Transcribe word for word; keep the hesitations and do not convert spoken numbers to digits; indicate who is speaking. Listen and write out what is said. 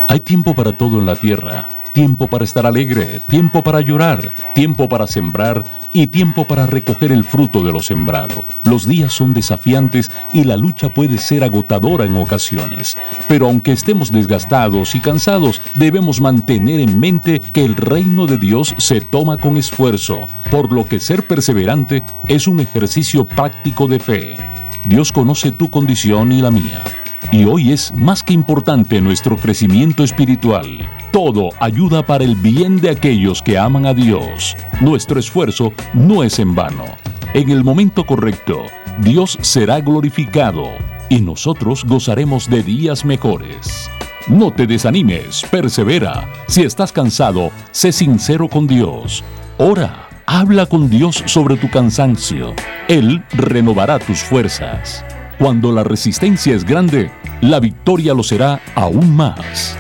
Speaker 1: Hay tiempo para todo en la tierra, tiempo para estar alegre, tiempo para llorar, tiempo para sembrar y tiempo para recoger el fruto de lo sembrado. Los días son desafiantes y la lucha puede ser agotadora en ocasiones. Pero aunque estemos desgastados y cansados, debemos mantener en mente que el reino de Dios se toma con esfuerzo, por lo que ser perseverante es un ejercicio práctico de fe. Dios conoce tu condición y la mía. Y hoy es más que importante nuestro crecimiento espiritual. Todo ayuda para el bien de aquellos que aman a Dios. Nuestro esfuerzo no es en vano. En el momento correcto, Dios será glorificado y nosotros gozaremos de días mejores. No te desanimes, persevera. Si estás cansado, sé sincero con Dios. Ora, habla con Dios sobre tu cansancio. Él renovará tus fuerzas. Cuando la resistencia es grande, la victoria lo será aún más.